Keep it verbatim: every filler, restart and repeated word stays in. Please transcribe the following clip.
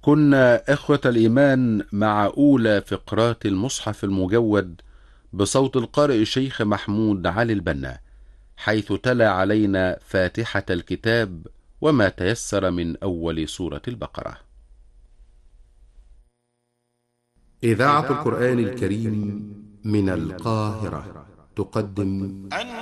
كنا إخوة الإيمان مع أولى فقرات المصحف المجود بصوت القارئ الشيخ محمود علي البنا، حيث تلا علينا فاتحة الكتاب وما تيسر من أول سورة البقرة. إذاعة القرآن الكريم من القاهرة تقدم